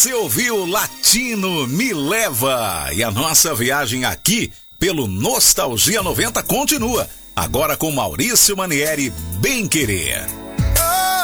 Você ouviu Latino Me Leva e a nossa viagem aqui pelo Nostalgia 90 continua, agora com Maurício Manieri Bem Querer.